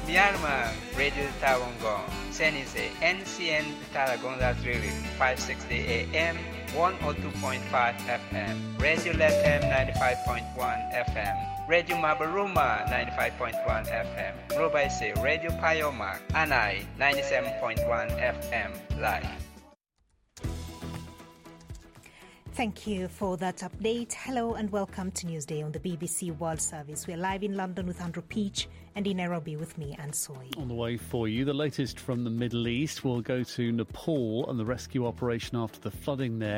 Myanmar, Radio Tawangong, Senise, NCN Tarragona Drilling, 560 AM, 102.5 FM, Radio Latam 95.1 FM, Radio Mabaruma 95.1 FM, Robaise, Radio Payoma, Anai 97.1 FM, live. Thank you for that update. Hello and welcome to Newsday on the BBC World Service. We're live in London with Andrew Peach and in Nairobi with me, Anne Soy. On the way for you, the latest from the Middle East. We'll go to Nepal and the rescue operation after the flooding there.